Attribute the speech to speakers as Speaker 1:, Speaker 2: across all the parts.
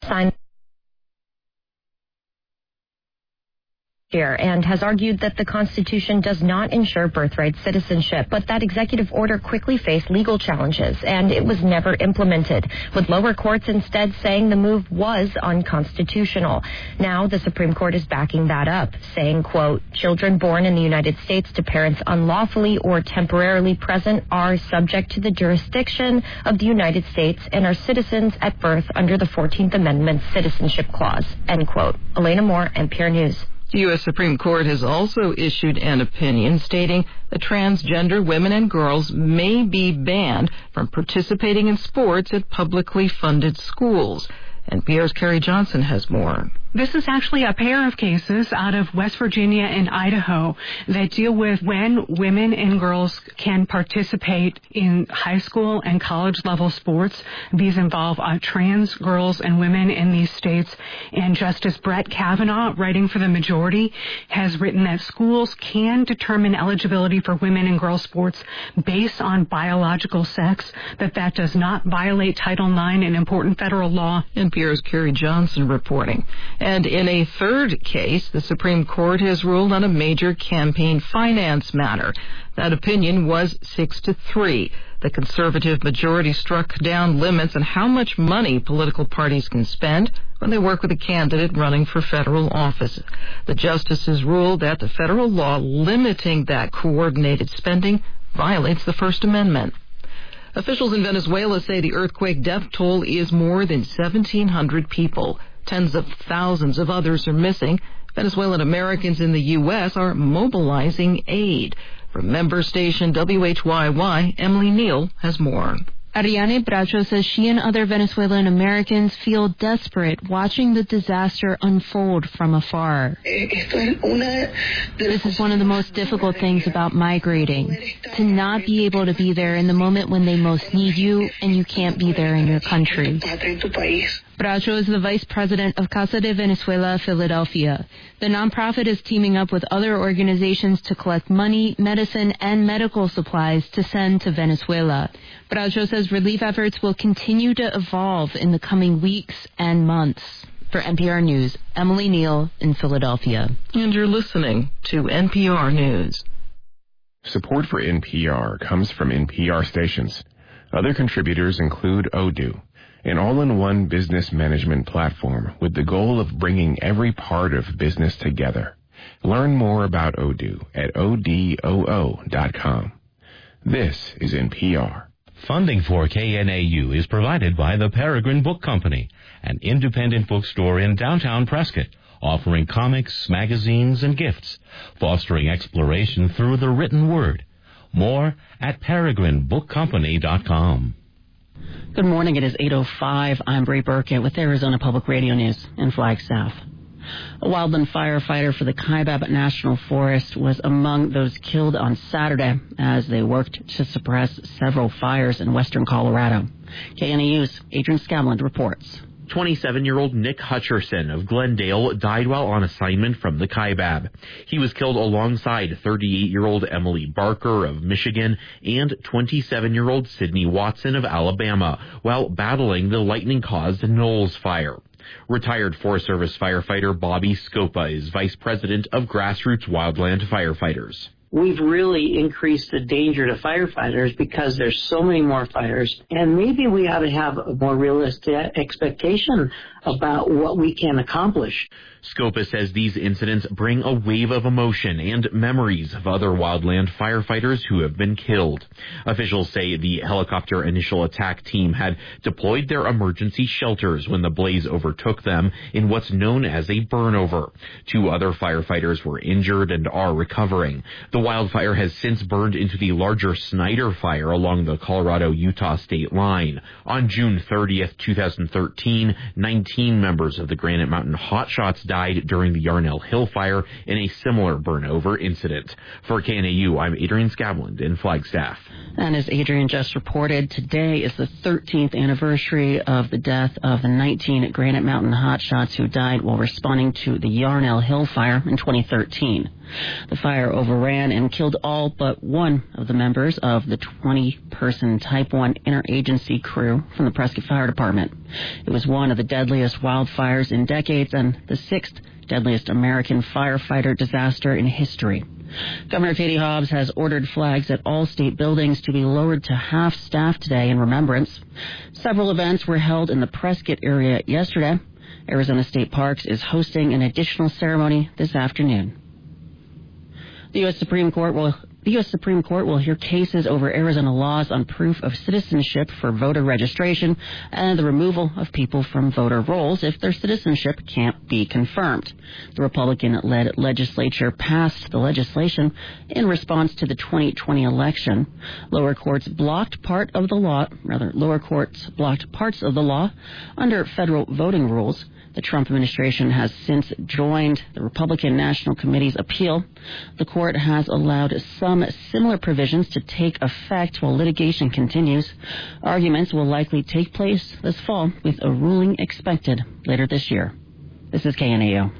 Speaker 1: signed year and has argued that the Constitution does not ensure birthright citizenship, but that executive order quickly faced legal challenges and it was never implemented, with lower courts instead saying the move was unconstitutional. Now the Supreme Court is backing that up, saying, quote, children born in the United States to parents unlawfully or temporarily present are subject to the jurisdiction of the United States and are citizens at birth under the 14th Amendment Citizenship Clause, end quote. Elena Moore, NPR News.
Speaker 2: The U.S. Supreme Court has also issued an opinion stating that transgender women and girls may be banned from participating in sports at publicly funded schools. NPR's Carrie Johnson has more.
Speaker 3: This is actually a pair of cases out of West Virginia and Idaho that deal with when women and girls can participate in high school and college level sports. These involve trans girls and women in these states. And Justice Brett Kavanaugh, writing for the majority, has written that schools can determine eligibility for women and girls sports based on biological sex, that does not violate Title IX, an important federal law.
Speaker 2: NPR's Carrie Johnson reporting. And in a third case, the Supreme Court has ruled on a major campaign finance matter. That opinion was 6-3. The conservative majority struck down limits on how much money political parties can spend when they work with a candidate running for federal office. The justices ruled that the federal law limiting that coordinated spending violates the First Amendment. Officials in Venezuela say the earthquake death toll is more than 1,700 people. Tens of thousands of others are missing. Venezuelan Americans in the U.S. are mobilizing aid. From member station WHYY, Emily Neal has more.
Speaker 4: Ariane Bracho says she and other Venezuelan Americans feel desperate watching the disaster unfold from afar. This is one of the most difficult things about migrating, to not be able to be there in the moment when they most need you and you can't be there in your country. Bracho is the vice president of Casa de Venezuela, Philadelphia. The nonprofit is teaming up with other organizations to collect money, medicine, and medical supplies to send to Venezuela. Bracho says relief efforts will continue to evolve in the coming weeks and months. For NPR News, Emily Neal in Philadelphia.
Speaker 2: And you're listening to NPR News.
Speaker 5: Support for NPR comes from NPR stations. Other contributors include Odoo, an all-in-one business management platform with the goal of bringing every part of business together. Learn more about Odoo at odoo.com. This is NPR.
Speaker 6: Funding for KNAU is provided by the Peregrine Book Company, an independent bookstore in downtown Prescott, offering comics, magazines, and gifts, fostering exploration through the written word. More at peregrinebookcompany.com.
Speaker 7: Good morning. It is 8:05. I'm Bray Burkett with Arizona Public Radio News in Flagstaff. A wildland firefighter for the Kaibab National Forest was among those killed on Saturday as they worked to suppress several fires in western Colorado. KNAU's Adrian Scavland reports.
Speaker 8: 27-year-old Nick Hutcherson of Glendale died while on assignment from the Kaibab. He was killed alongside 38-year-old Emily Barker of Michigan and 27-year-old Sydney Watson of Alabama while battling the lightning-caused Knowles Fire. Retired Forest Service firefighter Bobby Scopa is vice president of Grassroots Wildland Firefighters.
Speaker 9: We've really increased the danger to firefighters because there's so many more fires, and maybe we ought to have a more realistic expectation about what we can accomplish.
Speaker 8: Scopa says these incidents bring a wave of emotion and memories of other wildland firefighters who have been killed. Officials say the helicopter initial attack team had deployed their emergency shelters when the blaze overtook them in what's known as a burnover. 2 other firefighters were injured and are recovering. The wildfire has since burned into the larger Snyder Fire along the Colorado-Utah state line. On June 30th, 2013, 19 members of the Granite Mountain Hotshots died during the Yarnell Hill Fire in a similar burnover incident. For KNAU, I'm Adrian Scavland in Flagstaff.
Speaker 7: And as Adrian just reported, today is the 13th anniversary of the death of the 19 Granite Mountain Hotshots who died while responding to the Yarnell Hill Fire in 2013. The fire overran began and killed all but one of the members of the 20-person Type 1 interagency crew from the Prescott Fire Department. It was one of the deadliest wildfires in decades and the sixth deadliest American firefighter disaster in history. Governor Katie Hobbs has ordered flags at all state buildings to be lowered to half staff today in remembrance. Several events were held in the Prescott area yesterday. Arizona State Parks is hosting an additional ceremony this afternoon. The U.S. Supreme Court will hear cases over Arizona laws on proof of citizenship for voter registration and the removal of people from voter rolls if their citizenship can't be confirmed. The Republican-led legislature passed the legislation in response to the 2020 election. Lower courts blocked parts of the law under federal voting rules. The Trump administration has since joined the Republican National Committee's appeal. The court has allowed some similar provisions to take effect while litigation continues. Arguments will likely take place this fall, with a ruling expected later this year. This is KNAU.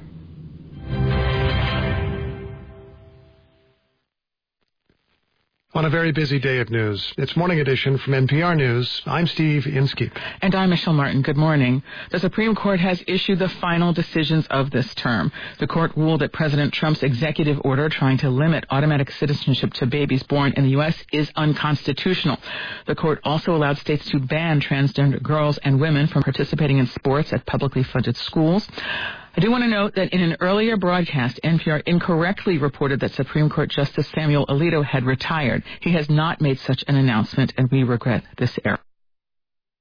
Speaker 10: On a very busy day of news, it's Morning Edition from NPR News. I'm Steve Inskeep.
Speaker 11: And I'm Michelle Martin. Good morning. The Supreme Court has issued the final decisions of this term. The court ruled that President Trump's executive order trying to limit automatic citizenship to babies born in the U.S. is unconstitutional. The court also allowed states to ban transgender girls and women from participating in sports at publicly funded schools. I do want to note that in an earlier broadcast, NPR incorrectly reported that Supreme Court Justice Samuel Alito had retired. He has not made such an announcement, and we regret this error.